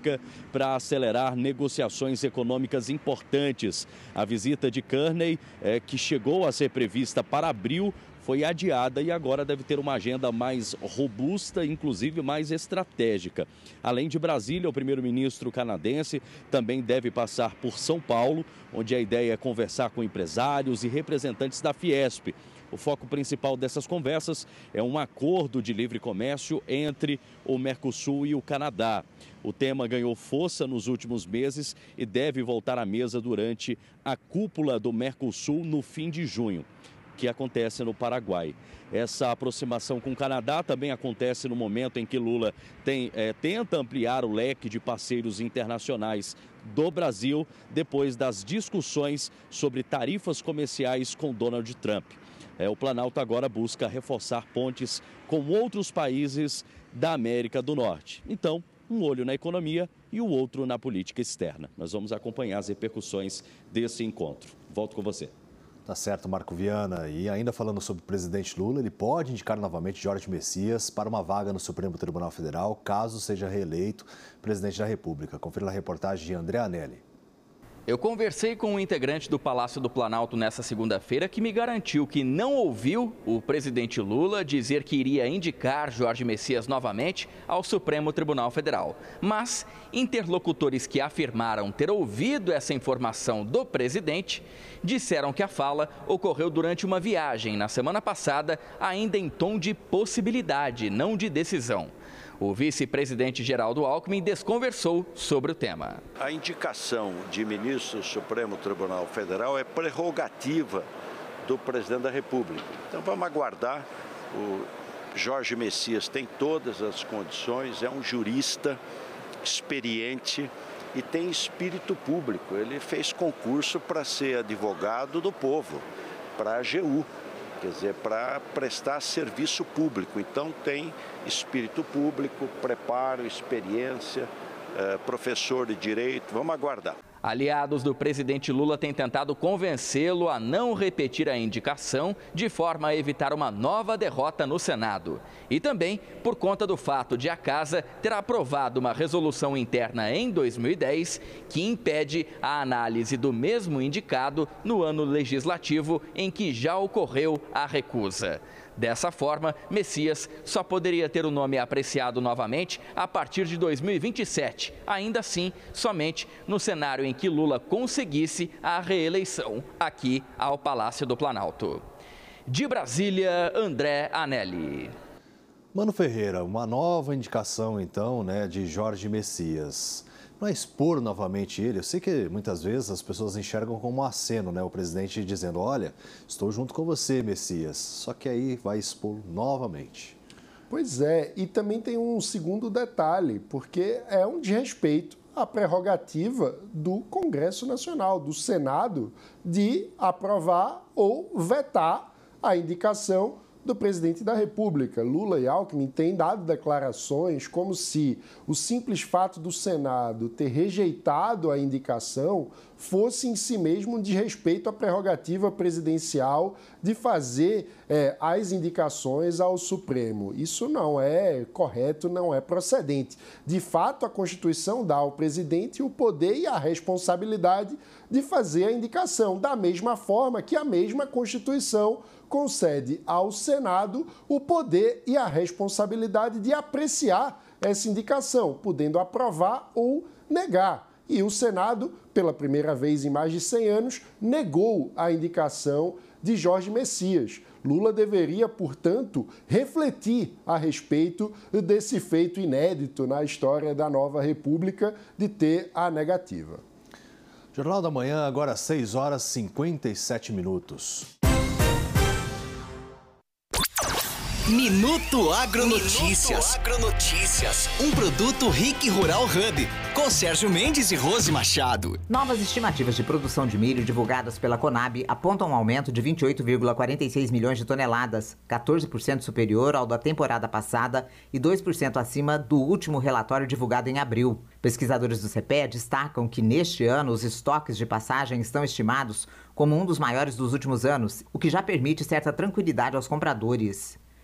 República para acelerar negociações econômicas importantes. A visita de Carney, que chegou a ser prevista para abril, foi adiada e agora deve ter uma agenda mais robusta, inclusive mais estratégica. Além de Brasília, o primeiro-ministro canadense também deve passar por São Paulo, onde a ideia é conversar com empresários e representantes da Fiesp. O foco principal dessas conversas é um acordo de livre comércio entre o Mercosul e o Canadá. O tema ganhou força nos últimos meses e deve voltar à mesa durante a cúpula do Mercosul no fim de junho, que acontece no Paraguai. Essa aproximação com o Canadá também acontece no momento em que Lula tenta ampliar o leque de parceiros internacionais do Brasil depois das discussões sobre tarifas comerciais com Donald Trump. O Planalto agora busca reforçar pontes com outros países da América do Norte. Então, um olho na economia e o outro na política externa. Nós vamos acompanhar as repercussões desse encontro. Volto com você. Tá certo, Marco Viana. E ainda falando sobre o presidente Lula, ele pode indicar novamente Jorge Messias para uma vaga no Supremo Tribunal Federal, caso seja reeleito presidente da República. Confira a reportagem de André Anelli. Eu conversei com um integrante do Palácio do Planalto nessa segunda-feira que me garantiu que não ouviu o presidente Lula dizer que iria indicar Jorge Messias novamente ao Supremo Tribunal Federal. Mas interlocutores que afirmaram ter ouvido essa informação do presidente disseram que a fala ocorreu durante uma viagem na semana passada, ainda em tom de possibilidade, não de decisão. O vice-presidente Geraldo Alckmin desconversou sobre o tema. A indicação de ministro do Supremo Tribunal Federal é prerrogativa do presidente da República. Então vamos aguardar. O Jorge Messias tem todas as condições, é um jurista experiente e tem espírito público. Ele fez concurso para ser advogado do povo, para a AGU. Quer dizer, para prestar serviço público. Então tem espírito público, preparo, experiência, professor de direito. Vamos aguardar. Aliados do presidente Lula têm tentado convencê-lo a não repetir a indicação, de forma a evitar uma nova derrota no Senado. E também por conta do fato de a Casa ter aprovado uma resolução interna em 2010 que impede a análise do mesmo indicado no ano legislativo em que já ocorreu a recusa. Dessa forma, Messias só poderia ter o nome apreciado novamente a partir de 2027, ainda assim, somente no cenário em que Lula conseguisse a reeleição aqui ao Palácio do Planalto. De Brasília, André Anelli. Mano Ferreira, uma nova indicação então, de Jorge Messias. Não é expor novamente ele? Eu sei que muitas vezes as pessoas enxergam como um aceno, o presidente dizendo, olha, estou junto com você, Messias. Só que aí vai expor novamente. Pois é, e também tem um segundo detalhe, porque é um desrespeito à prerrogativa do Congresso Nacional, do Senado, de aprovar ou vetar a indicação do presidente da República. Lula e Alckmin têm dado declarações como se o simples fato do Senado ter rejeitado a indicação fosse em si mesmo um desrespeito à prerrogativa presidencial de fazer as indicações ao Supremo. Isso não é correto, não é procedente. De fato, a Constituição dá ao presidente o poder e a responsabilidade de fazer a indicação, da mesma forma que a mesma Constituição concede ao Senado o poder e a responsabilidade de apreciar essa indicação, podendo aprovar ou negar. E o Senado, pela primeira vez em mais de 100 anos, negou a indicação de Jorge Messias. Lula deveria, portanto, refletir a respeito desse feito inédito na história da nova República de ter a negativa. Jornal da Manhã, agora às 6h57. Minuto Agronotícias. Um produto Rick Rural Hub, com Sérgio Mendes e Rose Machado. Novas estimativas de produção de milho divulgadas pela Conab apontam um aumento de 28,46 milhões de toneladas, 14% superior ao da temporada passada e 2% acima do último relatório divulgado em abril. Pesquisadores do CPEA destacam que neste ano os estoques de passagem estão estimados como um dos maiores dos últimos anos, o que já permite certa tranquilidade aos compradores.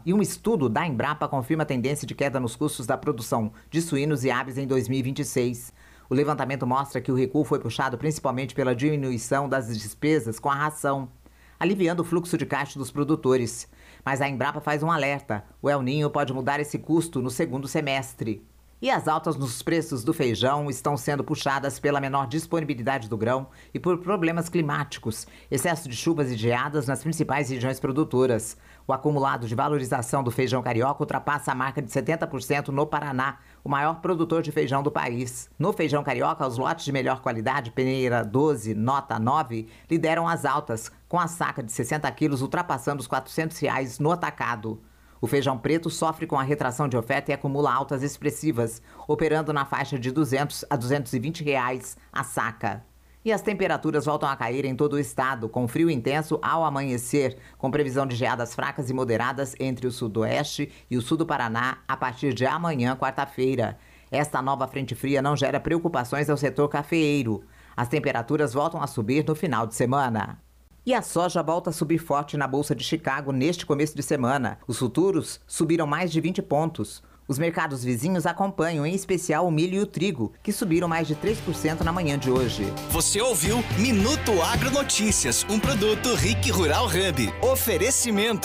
E um estudo da Embrapa confirma a tendência de queda nos custos da produção de suínos e aves em 2026. O levantamento mostra que o recuo foi puxado principalmente pela diminuição das despesas com a ração, aliviando o fluxo de caixa dos produtores. Mas a Embrapa faz um alerta: o El Niño pode mudar esse custo no segundo semestre. E as altas nos preços do feijão estão sendo puxadas pela menor disponibilidade do grão e por problemas climáticos, excesso de chuvas e geadas nas principais regiões produtoras. O acumulado de valorização do feijão carioca ultrapassa a marca de 70% no Paraná, o maior produtor de feijão do país. No feijão carioca, os lotes de melhor qualidade, peneira 12, nota 9, lideram as altas, com a saca de 60 quilos ultrapassando os R$ 400 no atacado. O feijão preto sofre com a retração de oferta e acumula altas expressivas, operando na faixa de R$ 200 a R$ 220 a saca. E as temperaturas voltam a cair em todo o estado, com frio intenso ao amanhecer, com previsão de geadas fracas e moderadas entre o sudoeste e o sul do Paraná a partir de amanhã, quarta-feira. Esta nova frente fria não gera preocupações ao setor cafeeiro. As temperaturas voltam a subir no final de semana. E a soja volta a subir forte na Bolsa de Chicago neste começo de semana. Os futuros subiram mais de 20 pontos. Os mercados vizinhos acompanham, em especial o milho e o trigo, que subiram mais de 3% na manhã de hoje. Você ouviu Minuto Agronotícias, um produto Rick Rural Hub. Oferecimento.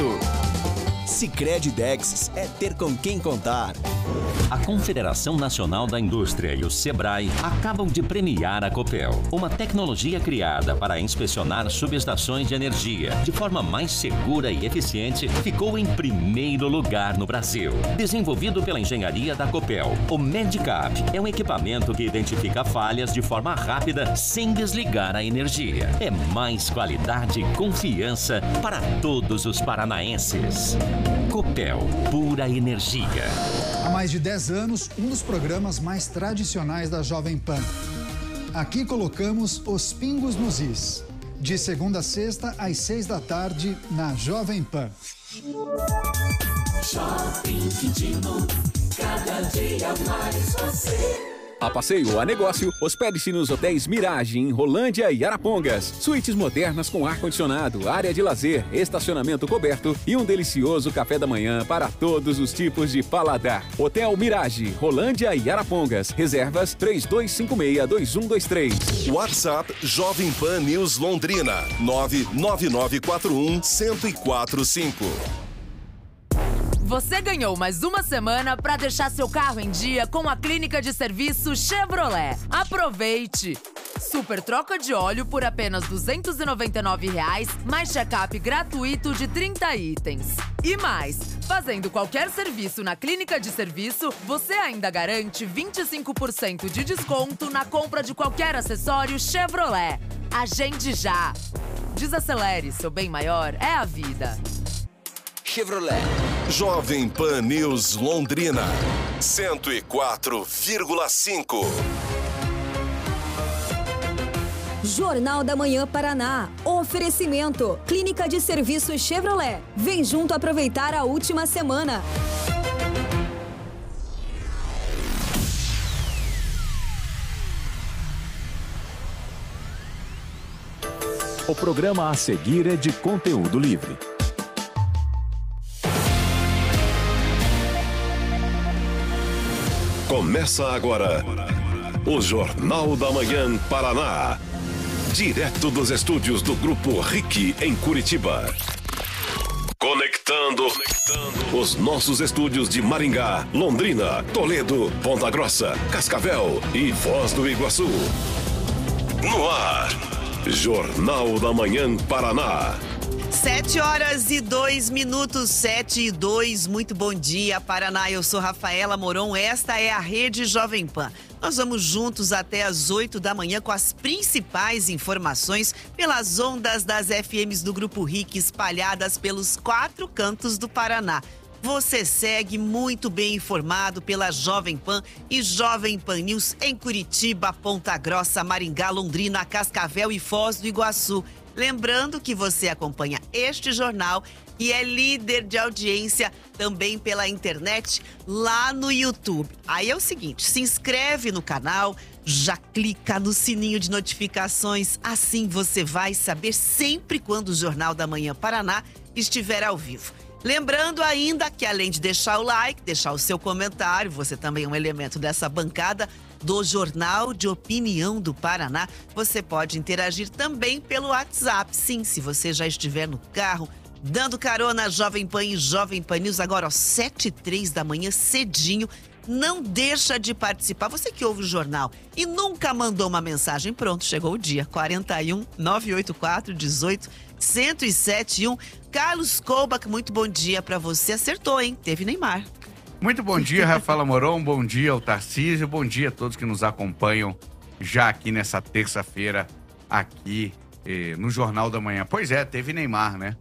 Sicredi Dexis é ter com quem contar. A Confederação Nacional da Indústria e o Sebrae acabam de premiar a Copel, uma tecnologia criada para inspecionar subestações de energia de forma mais segura e eficiente, ficou em primeiro lugar no Brasil. Desenvolvido pela engenharia da Copel, o Medicap é um equipamento que identifica falhas de forma rápida sem desligar a energia. É mais qualidade e confiança para todos os paranaenses. Copel, pura energia. Há mais de 10 anos, um dos programas mais tradicionais da Jovem Pan. Aqui colocamos os pingos nos is. De segunda a sexta, às 6 da tarde, na Jovem Pan. Shopping Quintino, cada dia mais você. A passeio a negócio, hospede-se nos hotéis Mirage, em Rolândia e Arapongas. Suítes modernas com ar-condicionado, área de lazer, estacionamento coberto e um delicioso café da manhã para todos os tipos de paladar. Hotel Mirage, Rolândia e Arapongas. Reservas 3256-2123. WhatsApp Jovem Pan News Londrina, 99941-1045. Você ganhou mais uma semana para deixar seu carro em dia com a clínica de serviço Chevrolet. Aproveite! Super troca de óleo por apenas R$ 299, mais check-up gratuito de 30 itens. E mais, fazendo qualquer serviço na clínica de serviço, você ainda garante 25% de desconto na compra de qualquer acessório Chevrolet. Agende já! Desacelere, seu bem maior é a vida. Chevrolet. Jovem Pan News Londrina, 104,5. Jornal da Manhã Paraná. Oferecimento. Clínica de Serviços Chevrolet. Vem junto aproveitar a última semana. O programa a seguir é de conteúdo livre. Começa agora o Jornal da Manhã Paraná. Direto dos estúdios do Grupo RIC em Curitiba. Conectando os nossos estúdios de Maringá, Londrina, Toledo, Ponta Grossa, Cascavel e Foz do Iguaçu. No ar, Jornal da Manhã Paraná. 7h02, 7h02. Muito bom dia, Paraná. Eu sou Rafaela Moron. Esta é a Rede Jovem Pan. Nós vamos juntos até às 8 da manhã com as principais informações pelas ondas das FMs do Grupo RIC espalhadas pelos 4 cantos do Paraná. Você segue muito bem informado pela Jovem Pan e Jovem Pan News em Curitiba, Ponta Grossa, Maringá, Londrina, Cascavel e Foz do Iguaçu. Lembrando que você acompanha este jornal e é líder de audiência também pela internet lá no YouTube. Aí é o seguinte, se inscreve no canal, já clica no sininho de notificações, assim você vai saber sempre quando o Jornal da Manhã Paraná estiver ao vivo. Lembrando ainda que além de deixar o like, deixar o seu comentário, você também é um elemento dessa bancada do Jornal de Opinião do Paraná. Você pode interagir também pelo WhatsApp. Sim, se você já estiver no carro, dando carona a Jovem Pan e Jovem Pan News, agora às 7h03 da manhã, cedinho. Não deixa de participar. Você que ouve o jornal e nunca mandou uma mensagem, pronto, chegou o dia. 41 984 18 1071. Carlos Koubach, muito bom dia pra você. Acertou, hein? Teve Neymar. Muito bom dia, Rafaela Moron. Bom dia ao Tarcísio. Bom dia a todos que nos acompanham já aqui nessa terça-feira, aqui no Jornal da Manhã. Pois é, teve Neymar, né?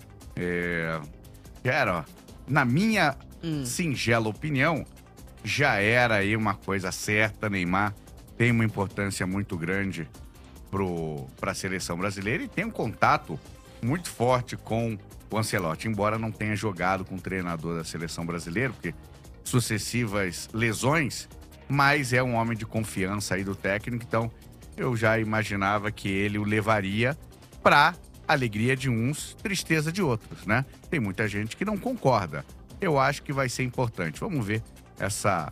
Na minha singela opinião, já era aí uma coisa certa. Neymar tem uma importância muito grande para a seleção brasileira e tem um contato muito forte com o Ancelotti, embora não tenha jogado com o treinador da seleção brasileira, porque sucessivas lesões, mas é um homem de confiança aí do técnico, então eu já imaginava que ele o levaria para alegria de uns, tristeza de outros, né? Tem muita gente que não concorda. Eu acho que vai ser importante. Vamos ver essa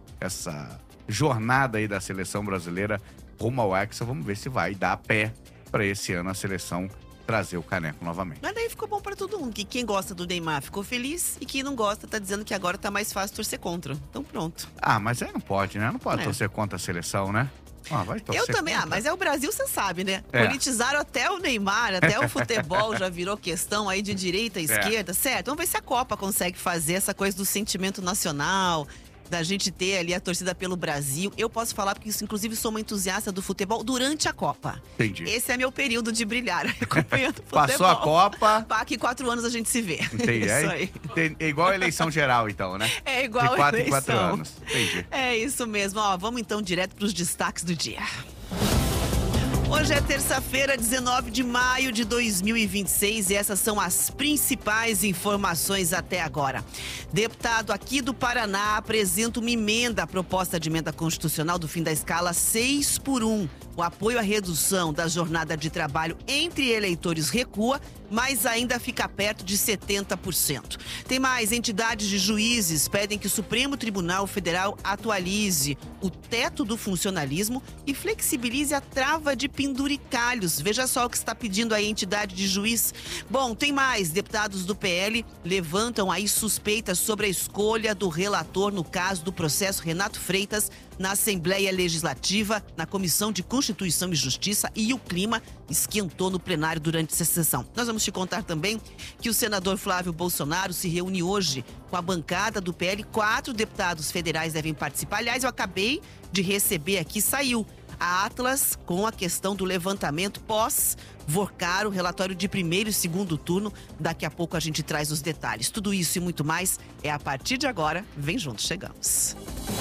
jornada aí da seleção brasileira rumo ao Hexa. Vamos ver se vai dar pé para esse ano a seleção trazer o caneco novamente. Mas daí ficou bom pra todo mundo, que quem gosta do Neymar ficou feliz e quem não gosta tá dizendo que agora tá mais fácil torcer contra. Então pronto. Ah, mas aí não pode, né? Não pode torcer contra a seleção, né? Vai torcer Eu também, contra. Mas é o Brasil, você sabe, né? Politizaram até o Neymar, até o futebol já virou questão aí de direita e esquerda, certo? Vamos ver se a Copa consegue fazer essa coisa do sentimento nacional, da gente ter ali a torcida pelo Brasil. Eu posso falar porque isso, inclusive, sou uma entusiasta do futebol durante a Copa. Entendi. Esse é meu período de brilhar, acompanhando o futebol. Passou a Copa. Daqui 4 anos a gente se vê. Entendi. Isso aí. É igual a eleição geral, então, né? É igual de 4 a em 4 eleição. anos. Entendi. É isso mesmo. Vamos então direto para os destaques do dia. Hoje é terça-feira, 19 de maio de 2026 e essas são as principais informações até agora. Deputado aqui do Paraná apresenta uma emenda, a proposta de emenda constitucional do fim da escala 6x1. O apoio à redução da jornada de trabalho entre eleitores recua, mas ainda fica perto de 70%. Tem mais, entidades de juízes pedem que o Supremo Tribunal Federal atualize o teto do funcionalismo e flexibilize a trava de penduricalhos. Veja só o que está pedindo a entidade de juiz. Bom, tem mais, deputados do PL levantam aí suspeitas sobre a escolha do relator no caso do processo Renato Freitas na Assembleia Legislativa, na Comissão de Constituição e Justiça, e o clima esquentou no plenário durante essa sessão. Nós vamos te contar também que o senador Flávio Bolsonaro se reúne hoje com a bancada do PL. 4 deputados federais devem participar. Aliás, eu acabei de receber aqui, saiu a Atlas com a questão do levantamento pós-Vorcaro, relatório de primeiro e segundo turno. Daqui a pouco a gente traz os detalhes. Tudo isso e muito mais é a partir de agora. Vem junto, chegamos.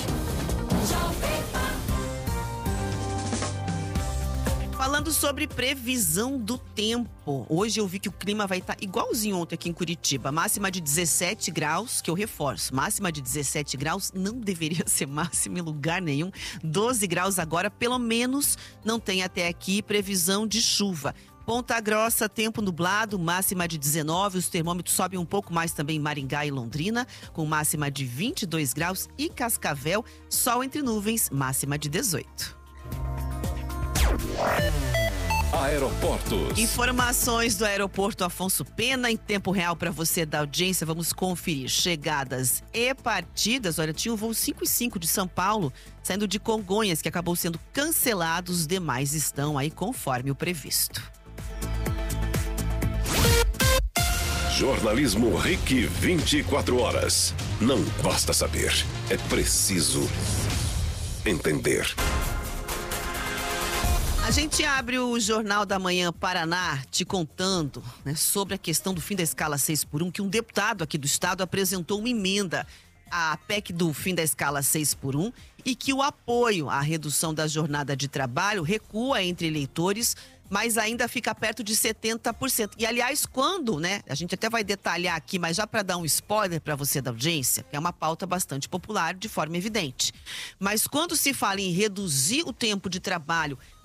Falando sobre previsão do tempo. Hoje eu vi que o clima vai estar igualzinho ontem aqui em Curitiba. Máxima de 17 graus, que eu reforço. Máxima de 17 graus não deveria ser máxima em lugar nenhum. 12 graus agora, pelo menos não tem até aqui previsão de chuva. Ponta Grossa, tempo nublado, máxima de 19. Os termômetros sobem um pouco mais também em Maringá e Londrina, com máxima de 22 graus. E Cascavel, sol entre nuvens, máxima de 18. Aeroportos. Informações do aeroporto Afonso Pena em tempo real para você da audiência. Vamos conferir chegadas e partidas. Olha, tinha o voo 55 de São Paulo, saindo de Congonhas, que acabou sendo cancelado. Os demais estão aí conforme o previsto. Jornalismo RIC 24 horas. Não basta saber, é preciso entender. A gente abre o Jornal da Manhã Paraná te contando, né, sobre a questão do fim da escala 6x1, que um deputado aqui do estado apresentou uma emenda à PEC do fim da escala 6x1 e que o apoio à redução da jornada de trabalho recua entre eleitores, mas ainda fica perto de 70%. E, aliás, quando, né, a gente até vai detalhar aqui, mas já para dar um spoiler para você da audiência, é uma pauta bastante popular, de forma evidente. Mas quando se fala em reduzir o tempo de trabalho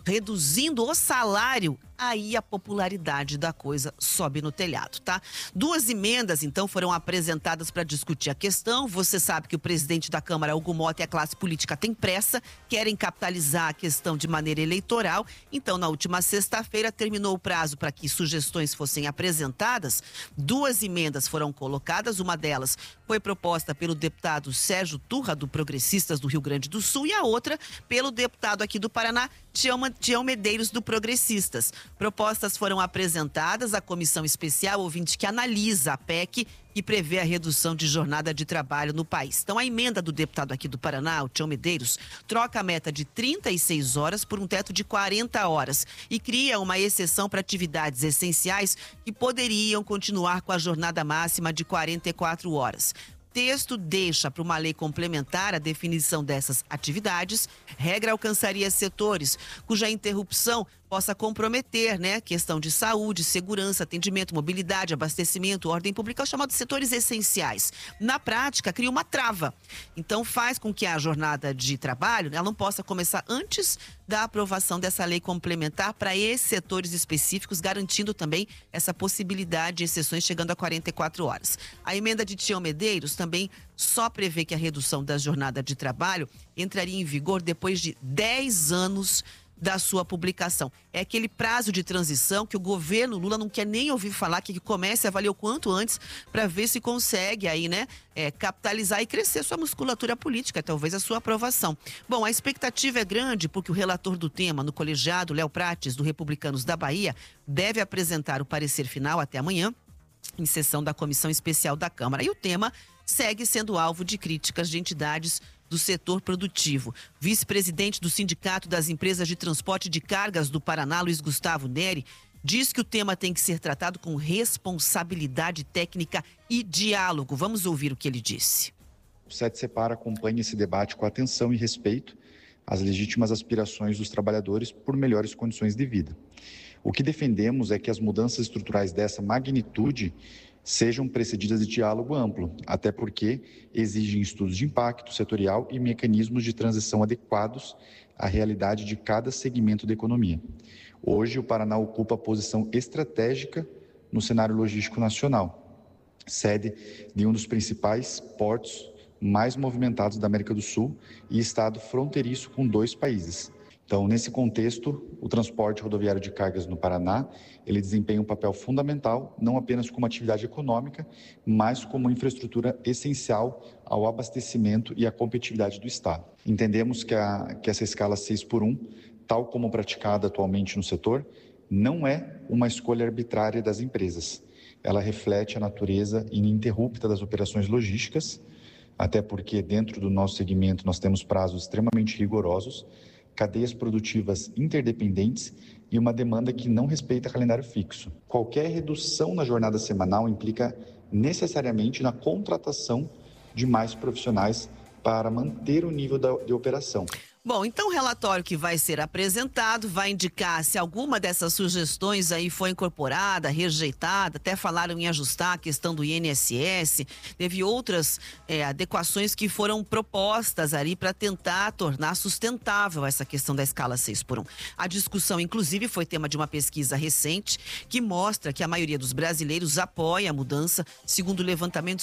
reduzindo o salário, aí a popularidade da coisa sobe no telhado, tá? 2 emendas, então, foram apresentadas para discutir a questão. Você sabe que o presidente da Câmara, Hugo Mota, e a classe política têm pressa, querem capitalizar a questão de maneira eleitoral. Então, na última sexta-feira, terminou o prazo para que sugestões fossem apresentadas. 2 emendas foram colocadas, uma delas foi proposta pelo deputado Sérgio Turra, do Progressistas do Rio Grande do Sul, e a outra pelo deputado aqui do Paraná, Tião Medeiros, do Progressistas. Propostas foram apresentadas à comissão especial ouvinte que analisa a PEC e prevê a redução de jornada de trabalho no país. Então, a emenda do deputado aqui do Paraná, o Tião Medeiros, troca a meta de 36 horas por um teto de 40 horas e cria uma exceção para atividades essenciais que poderiam continuar com a jornada máxima de 44 horas. Texto deixa para uma lei complementar a definição dessas atividades. Regra alcançaria setores cuja interrupção possa comprometer, questão de saúde, segurança, atendimento, mobilidade, abastecimento, ordem pública, os chamados setores essenciais. Na prática, cria uma trava. Então, faz com que a jornada de trabalho ela não possa começar antes da aprovação dessa lei complementar para esses setores específicos, garantindo também essa possibilidade de exceções chegando a 44 horas. A emenda de Tião Medeiros também só prevê que a redução da jornada de trabalho entraria em vigor depois de 10 anos da sua publicação. É aquele prazo de transição que o governo Lula não quer nem ouvir falar, que comece a valer o quanto antes para ver se consegue aí, capitalizar e crescer sua musculatura política, talvez a sua aprovação. Bom, a expectativa é grande porque o relator do tema no colegiado, Léo Prates, do Republicanos da Bahia, deve apresentar o parecer final até amanhã, em sessão da Comissão Especial da Câmara. E o tema segue sendo alvo de críticas de entidades do setor produtivo. Vice-presidente do Sindicato das Empresas de Transporte de Cargas do Paraná, Luiz Gustavo Neri, diz que o tema tem que ser tratado com responsabilidade técnica e diálogo. Vamos ouvir o que ele disse. O 7 Separa acompanha esse debate com atenção e respeito às legítimas aspirações dos trabalhadores por melhores condições de vida. O que defendemos é que as mudanças estruturais dessa magnitude sejam precedidas de diálogo amplo, até porque exigem estudos de impacto setorial e mecanismos de transição adequados à realidade de cada segmento da economia. Hoje, o Paraná ocupa a posição estratégica no cenário logístico nacional, sede de um dos principais portos mais movimentados da América do Sul e estado fronteiriço com 2 países. Então, nesse contexto, o transporte rodoviário de cargas no Paraná, ele desempenha um papel fundamental, não apenas como atividade econômica, mas como infraestrutura essencial ao abastecimento e à competitividade do Estado. Entendemos que essa escala 6x1, tal como praticada atualmente no setor, não é uma escolha arbitrária das empresas. Ela reflete a natureza ininterrupta das operações logísticas, até porque dentro do nosso segmento nós temos prazos extremamente rigorosos, cadeias produtivas interdependentes e uma demanda que não respeita calendário fixo. Qualquer redução na jornada semanal implica necessariamente na contratação de mais profissionais para manter o nível de operação. Bom, então o relatório que vai ser apresentado vai indicar se alguma dessas sugestões aí foi incorporada, rejeitada, até falaram em ajustar a questão do INSS. Teve outras adequações que foram propostas ali para tentar tornar sustentável essa questão da escala 6x1. A discussão, inclusive, foi tema de uma pesquisa recente que mostra que a maioria dos brasileiros apoia a mudança. Segundo o levantamento,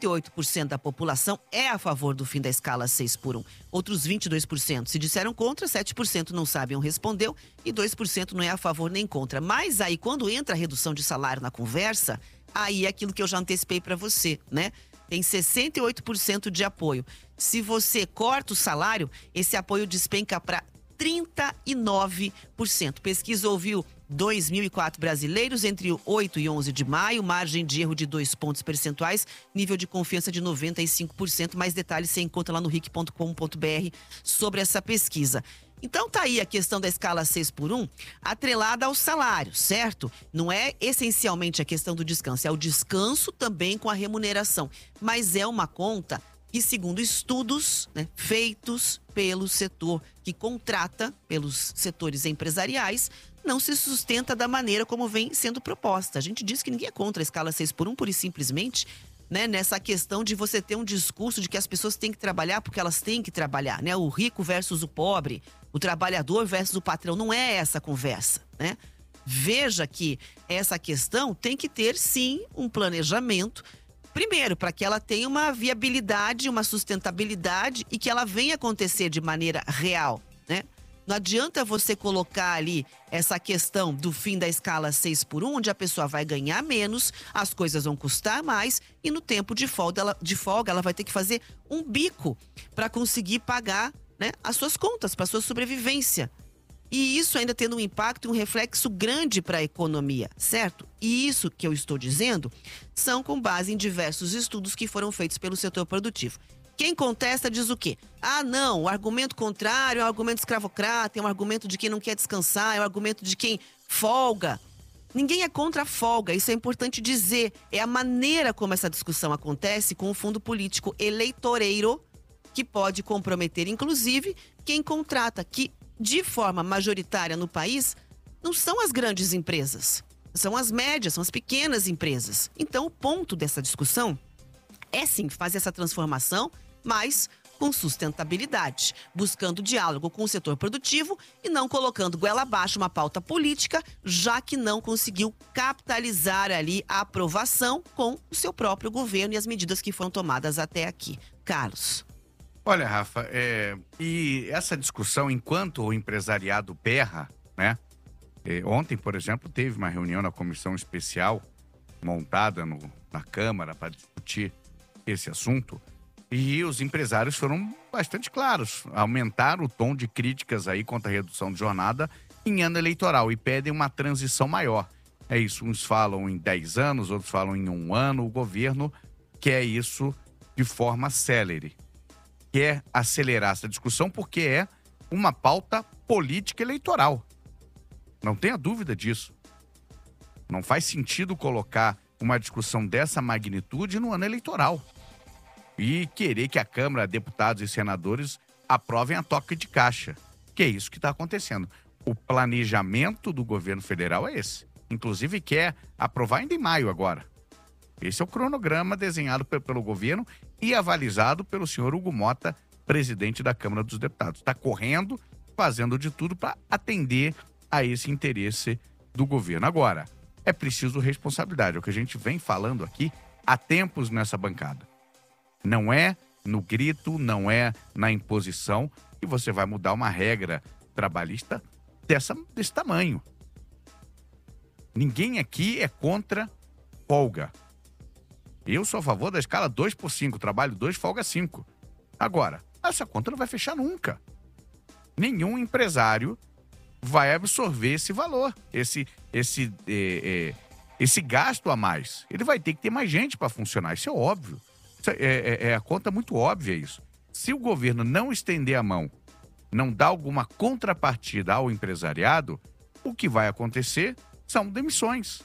68% da população é a favor do fim da escala 6x1. Outros 22% se disseram contra, 7% não sabem ou respondeu e 2% não é a favor nem contra. Mas aí, quando entra a redução de salário na conversa, aí é aquilo que eu já antecipei para você, Tem 68% de apoio. Se você corta o salário, esse apoio despenca para 39%. Pesquisa ouviu 2.004 brasileiros entre 8 e 11 de maio, margem de erro de 2 pontos percentuais, nível de confiança de 95%. Mais detalhes você encontra lá no ric.com.br sobre essa pesquisa. Então tá aí a questão da escala 6x1 atrelada ao salário, certo? Não é essencialmente a questão do descanso, é o descanso também com a remuneração. Mas é uma conta que, segundo estudos feitos pelo setor que contrata, pelos setores empresariais, não se sustenta da maneira como vem sendo proposta. A gente diz que ninguém é contra a escala 6x1, pura e simplesmente né, nessa questão de você ter um discurso de que as pessoas têm que trabalhar porque elas têm que trabalhar, né? O rico versus o pobre, o trabalhador versus o patrão. Não é essa a conversa, né? Veja que essa questão tem que ter, sim, um planejamento. Primeiro, para que ela tenha uma viabilidade, uma sustentabilidade e que ela venha acontecer de maneira real, né? Não adianta você colocar ali essa questão do fim da escala 6x1, onde a pessoa vai ganhar menos, as coisas vão custar mais e no tempo de folga ela vai ter que fazer um bico para conseguir pagar, né, as suas contas, para a sua sobrevivência. E isso ainda tendo um impacto e um reflexo grande para a economia, certo? E isso que eu estou dizendo são com base em diversos estudos que foram feitos pelo setor produtivo. Quem contesta diz o quê? Ah, não, o argumento contrário é um argumento escravocrata, é um argumento de quem não quer descansar, é um argumento de quem folga. Ninguém é contra a folga, isso é importante dizer. É a maneira como essa discussão acontece com o fundo político eleitoreiro, que pode comprometer, inclusive, quem contrata, que de forma majoritária no país não são as grandes empresas, são as médias, são as pequenas empresas. Então, o ponto dessa discussão é sim fazer essa transformação, mas com sustentabilidade, buscando diálogo com o setor produtivo e não colocando goela abaixo uma pauta política, já que não conseguiu capitalizar ali a aprovação com o seu próprio governo e as medidas que foram tomadas até aqui. Carlos. Olha, Rafa, e essa discussão, enquanto o empresariado berra, né? Ontem, por exemplo, teve uma reunião na comissão especial montada na Câmara para discutir esse assunto. E os empresários foram bastante claros, aumentaram o tom de críticas aí contra a redução de jornada em ano eleitoral e pedem uma transição maior. É isso, uns falam em 10 anos, outros falam em 1 ano. O governo quer isso de forma célere, quer acelerar essa discussão porque é uma pauta política eleitoral. Não tenha dúvida disso. Não faz sentido colocar uma discussão dessa magnitude no ano eleitoral e querer que a Câmara, deputados e senadores aprovem a toque de caixa, que é isso que está acontecendo. O planejamento do governo federal é esse. Inclusive quer aprovar ainda em maio agora. Esse é o cronograma desenhado pelo governo e avalizado pelo senhor Hugo Mota, presidente da Câmara dos Deputados. Está correndo, fazendo de tudo para atender a esse interesse do governo. Agora, é preciso responsabilidade, é o que a gente vem falando aqui há tempos nessa bancada. Não é no grito, não é na imposição que você vai mudar uma regra trabalhista desse tamanho. Ninguém aqui é contra folga. Eu sou a favor da escala 2x5, trabalho 2, folga 5. Agora, essa conta não vai fechar nunca. Nenhum empresário vai absorver esse valor, esse gasto a mais. Ele vai ter que ter mais gente para funcionar, isso é óbvio. A conta muito óbvia isso. Se o governo não estender a mão, não dar alguma contrapartida ao empresariado, o que vai acontecer são demissões.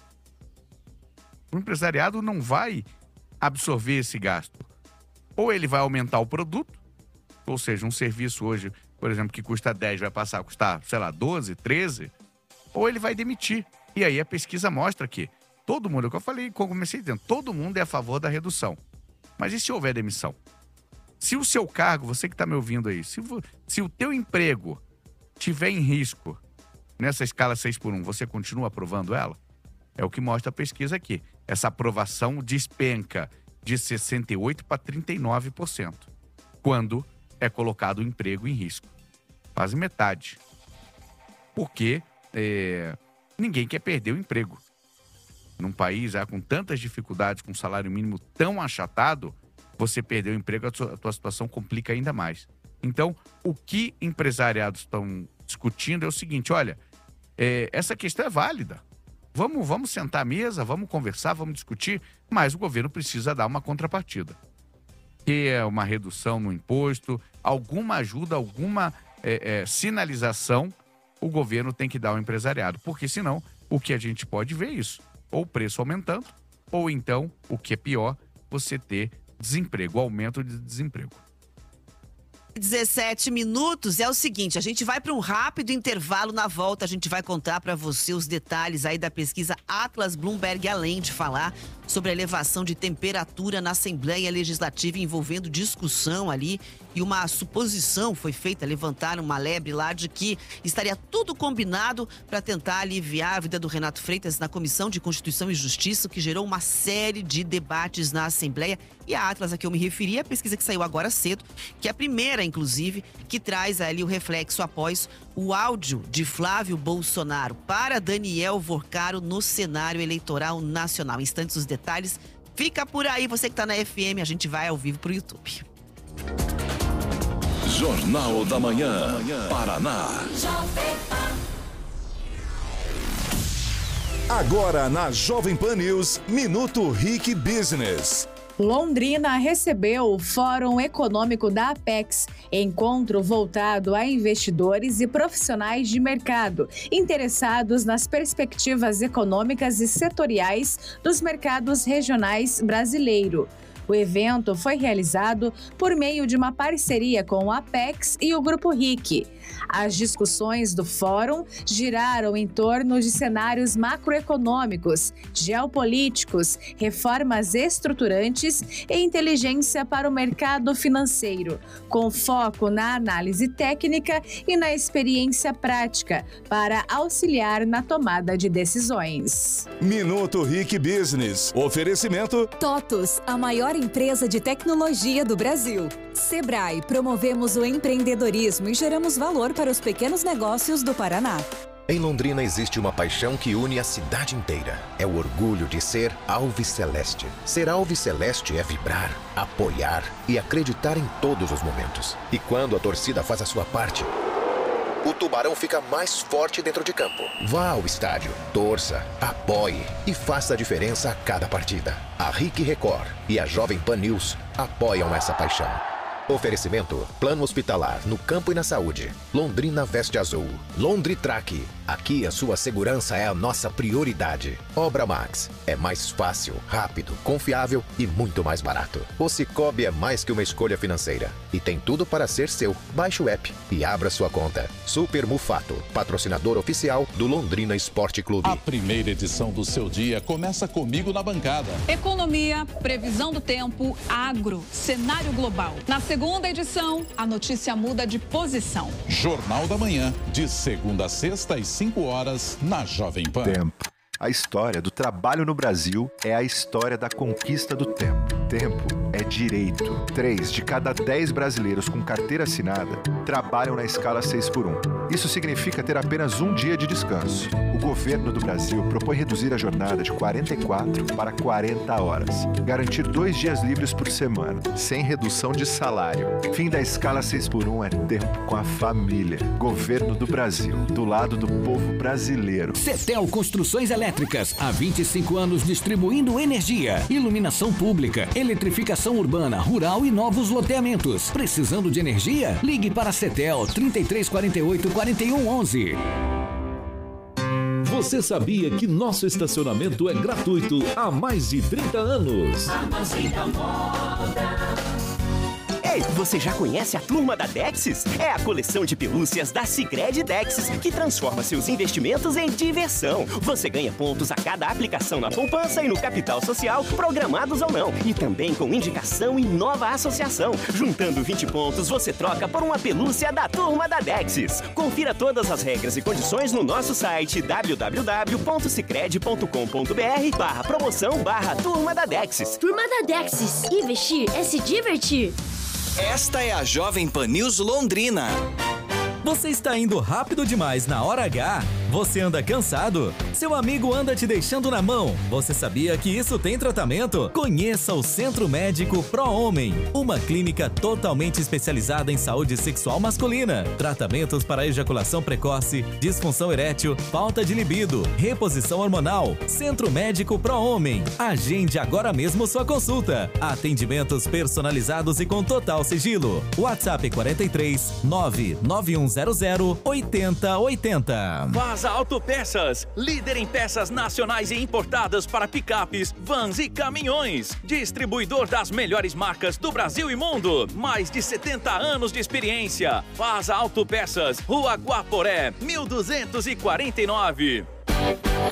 O empresariado não vai absorver esse gasto. Ou ele vai aumentar o produto, ou seja, um serviço hoje, por exemplo, que custa 10, vai passar a custar, sei lá, 12, 13, ou ele vai demitir. E aí a pesquisa mostra que todo mundo, é o que eu falei, como comecei dizendo, todo mundo é a favor da redução. Mas e se houver demissão? Se o seu cargo, você que está me ouvindo aí, se o teu emprego tiver em risco nessa escala 6x1, você continua aprovando ela? É o que mostra a pesquisa aqui. Essa aprovação despenca de 68% para 39%, quando é colocado o emprego em risco. Quase metade. Porque ninguém quer perder o emprego. Num país com tantas dificuldades, com um salário mínimo tão achatado, você perder o emprego, a tua situação complica ainda mais. Então, o que empresariados estão discutindo é o seguinte, olha, essa questão é válida. Vamos sentar à mesa, vamos conversar, vamos discutir, mas o governo precisa dar uma contrapartida. Que é uma redução no imposto, alguma ajuda, alguma sinalização, o governo tem que dar ao empresariado. Porque senão, o que a gente pode ver é isso. Ou o preço aumentando, ou então, o que é pior, você ter desemprego, aumento de desemprego. 17 minutos. É o seguinte, a gente vai para um rápido intervalo. Na volta a gente vai contar para você os detalhes aí da pesquisa Atlas Bloomberg, além de falar sobre a elevação de temperatura na Assembleia Legislativa envolvendo discussão ali e uma suposição foi feita, levantaram uma lebre lá de que estaria tudo combinado para tentar aliviar a vida do Renato Freitas na Comissão de Constituição e Justiça, o que gerou uma série de debates na Assembleia. E a Atlas a que eu me referi, a pesquisa que saiu agora cedo, que é a primeira, inclusive, que traz ali o reflexo após o áudio de Flávio Bolsonaro para Daniel Vorcaro no cenário eleitoral nacional. Em instantes, os detalhes. Fica por aí, você que está na FM, a gente vai ao vivo pro YouTube. Jornal da Manhã, Paraná. Agora na Jovem Pan News, Minuto Rick Business. Londrina recebeu o Fórum Econômico da Apex, encontro voltado a investidores e profissionais de mercado interessados nas perspectivas econômicas e setoriais dos mercados regionais brasileiros. O evento foi realizado por meio de uma parceria com a Apex e o Grupo RIC. As discussões do fórum giraram em torno de cenários macroeconômicos, geopolíticos, reformas estruturantes e inteligência para o mercado financeiro, com foco na análise técnica e na experiência prática para auxiliar na tomada de decisões. Minuto Rick Business. Oferecimento TOTUS, a maior empresa de tecnologia do Brasil. Sebrae, promovemos o empreendedorismo e geramos valor para os pequenos negócios do Paraná. Em Londrina existe uma paixão que une a cidade inteira. É o orgulho de ser Alves Celeste. Ser Alves Celeste é vibrar, apoiar e acreditar em todos os momentos. E quando a torcida faz a sua parte, o Tubarão fica mais forte dentro de campo. Vá ao estádio, torça, apoie e faça a diferença a cada partida. A RIC Record e a Jovem Pan News apoiam essa paixão. Oferecimento: Plano Hospitalar no campo e na saúde. Londrina veste azul. Londritrack. Aqui a sua segurança é a nossa prioridade. Obra Max. É mais fácil, rápido, confiável e muito mais barato. O Cicobi é mais que uma escolha financeira e tem tudo para ser seu. Baixe o app e abra sua conta. Super Mufato, patrocinador oficial do Londrina Esporte Clube. A primeira edição do seu dia começa comigo na bancada. Economia, previsão do tempo, agro, cenário global. Na segunda edição, a notícia muda de posição. Jornal da Manhã, de segunda a sexta às 5 horas, na Jovem Pan. Tempo. A história do trabalho no Brasil é a história da conquista do tempo. Tempo é direito. 3 de cada 10 brasileiros com carteira assinada trabalham na escala 6x1. Isso significa ter apenas um dia de descanso. O governo do Brasil propõe reduzir a jornada de 44 para 40 horas. Garantir 2 dias livres por semana, sem redução de salário. Fim da escala 6x1 é tempo com a família. Governo do Brasil, do lado do povo brasileiro. Cetel Construções Elétricas, há 25 anos distribuindo energia, iluminação pública, eletrificação urbana, rural e novos loteamentos. Precisando de energia? Ligue para a Cetel 3348 4111. Você sabia que nosso estacionamento é gratuito há mais de 30 anos? Ei, você já conhece a Turma da Dexis? É a coleção de pelúcias da Sicredi Dexis que transforma seus investimentos em diversão. Você ganha pontos a cada aplicação na poupança e no capital social, programados ou não. E também com indicação e nova associação. Juntando 20 pontos, você troca por uma pelúcia da Turma da Dexis. Confira todas as regras e condições no nosso site www.sicredi.com.br/promoção/Turma da Dexis. Turma da Dexis. Investir é se divertir. Esta é a Jovem Pan News Londrina. Você está indo rápido demais na hora H? Você anda cansado? Seu amigo anda te deixando na mão? Você sabia que isso tem tratamento? Conheça o Centro Médico Pro Homem, uma clínica totalmente especializada em saúde sexual masculina. Tratamentos para ejaculação precoce, disfunção erétil, falta de libido, reposição hormonal. Centro Médico Pro Homem. Agende agora mesmo sua consulta. Atendimentos personalizados e com total sigilo. WhatsApp 43 991 3100 8080. Vaza Autopeças, líder em peças nacionais e importadas para picapes, vans e caminhões. Distribuidor das melhores marcas do Brasil e mundo. Mais de 70 anos de experiência. Vaza Autopeças, Rua Guaporé, 1249.